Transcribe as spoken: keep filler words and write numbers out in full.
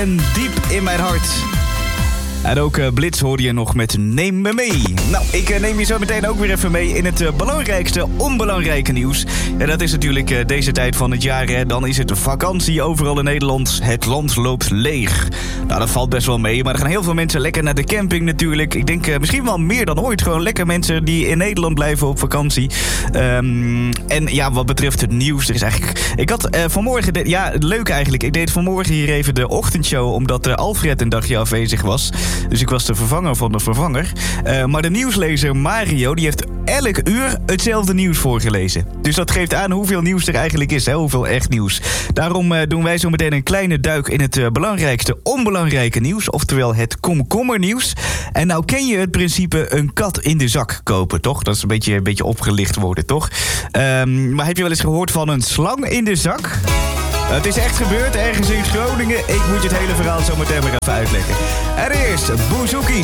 en diep in mijn hart. En ook uh, Blitz hoorde je nog met Neem me mee. Nou, ik uh, neem je zo meteen ook weer even mee in het uh, belangrijkste onbelangrijke nieuws. En dat is natuurlijk uh, deze tijd van het jaar. Hè. Dan is het vakantie overal in Nederland. Het land loopt leeg. Nou, dat valt best wel mee. Maar er gaan heel veel mensen lekker naar de camping natuurlijk. Ik denk uh, misschien wel meer dan ooit. Gewoon lekker mensen die in Nederland blijven op vakantie. Um, en ja, wat betreft het nieuws. Er is eigenlijk... Ik had uh, vanmorgen... De... Ja, leuk eigenlijk. Ik deed vanmorgen hier even de ochtendshow. Omdat uh, Alfred een dagje afwezig was. Dus ik was de vervanger van de vervanger. Uh, maar de nieuwslezer Mario, die heeft elk uur hetzelfde nieuws voorgelezen. Dus dat geeft aan hoeveel nieuws er eigenlijk is, hè? Hoeveel echt nieuws. Daarom uh, doen wij zo meteen een kleine duik in het uh, belangrijkste onbelangrijke nieuws. Oftewel het komkommernieuws. En nou ken je het principe een kat in de zak kopen, toch? Dat is een beetje, een beetje opgelicht worden, toch? Um, maar heb je wel eens gehoord van een slang in de zak? Het is echt gebeurd ergens in Groningen. Ik moet je het hele verhaal zo meteen maar even uitleggen. En eerst Bouzouki